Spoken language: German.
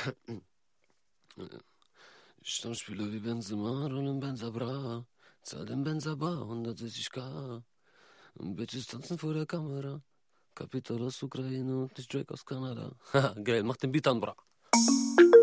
Stammspieler wie Benzema, rollen Benza Bra. Zahl den Benza Bar, 160k. Und Bitches tanzen vor der Kamera. Kapital aus Ukraine und nicht Drake aus Kanada. Haha, geil, mach den Beat an, bra.